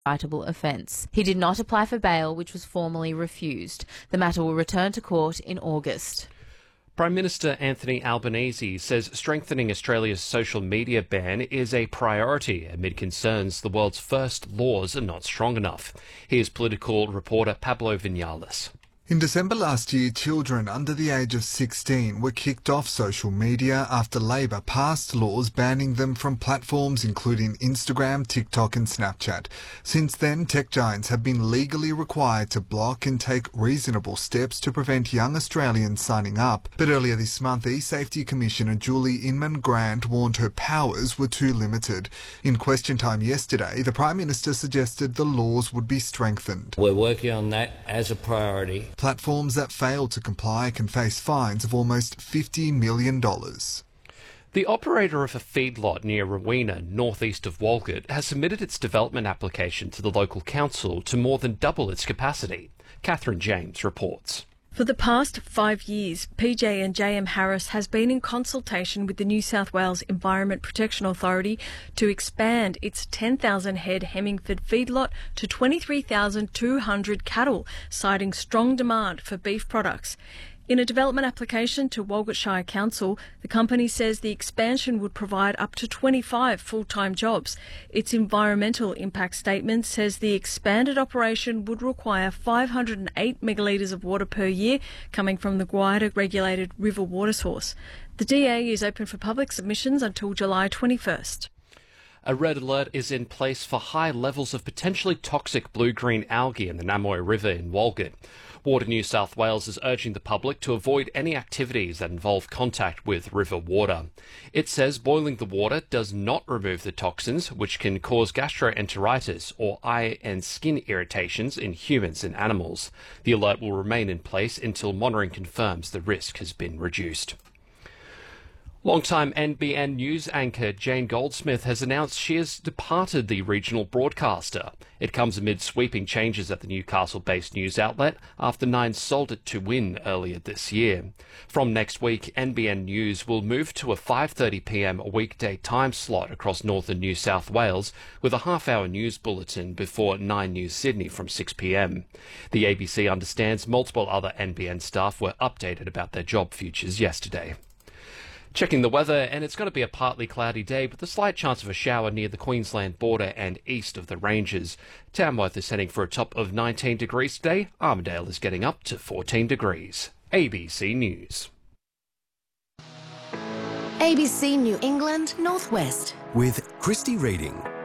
indictable offence. He did not apply for bail, which was formally refused. The matter will return to court in August. Prime Minister Anthony Albanese says strengthening Australia's social media ban is a priority amid concerns the world's first laws are not strong enough. Here's political reporter Pablo Vinales. In December last year, children under the age of 16 were kicked off social media after Labor passed laws banning them from platforms including Instagram, TikTok and Snapchat. Since then, tech giants have been legally required to block and take reasonable steps to prevent young Australians signing up. But earlier this month, eSafety Commissioner Julie Inman-Grant warned her powers were too limited. In question time yesterday, the Prime Minister suggested the laws would be strengthened. We're working on that as a priority. Platforms that fail to comply can face fines of almost $50 million. The operator of a feedlot near Rowena, northeast of Walgett, has submitted its development application to the local council to more than double its capacity. Catherine James reports. For the past 5 years, PJ and JM Harris has been in consultation with the New South Wales Environment Protection Authority to expand its 10,000 head Hemmingford feedlot to 23,200 cattle, citing strong demand for beef products. In a development application to Walgett Shire Council, the company says the expansion would provide up to 25 full-time jobs. Its environmental impact statement says the expanded operation would require 508 megalitres of water per year coming from the Guaida regulated river water source. The DA is open for public submissions until July 21st. A red alert is in place for high levels of potentially toxic blue-green algae in the Namoy River in Walgett. Water New South Wales is urging the public to avoid any activities that involve contact with river water. It says boiling the water does not remove the toxins, which can cause gastroenteritis or eye and skin irritations in humans and animals. The alert will remain in place until monitoring confirms the risk has been reduced. Longtime NBN News anchor Jane Goldsmith has announced she has departed the regional broadcaster. It comes amid sweeping changes at the Newcastle-based news outlet after Nine sold it to Win earlier this year. From next week, NBN News will move to a 5:30pm weekday time slot across northern New South Wales with a half-hour news bulletin before 9 News Sydney from 6pm. The ABC understands multiple other NBN staff were updated about their job futures yesterday. Checking the weather, and it's going to be a partly cloudy day, but the slight chance of a shower near the Queensland border and east of the ranges. Tamworth is heading for a top of 19 degrees today. Armidale is getting up to 14 degrees. ABC News. ABC New England Northwest. With Christy Reading.